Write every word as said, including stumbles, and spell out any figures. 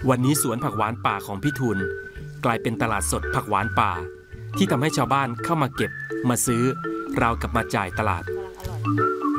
วันนี้สวนผักหวานป่าของพี่ทุนกลายเป็นตลาดสดผักหวานป่าที่ทำให้ชาวบ้านเข้ามาเก็บมาซื้อราวกับมาจ่ายตลาด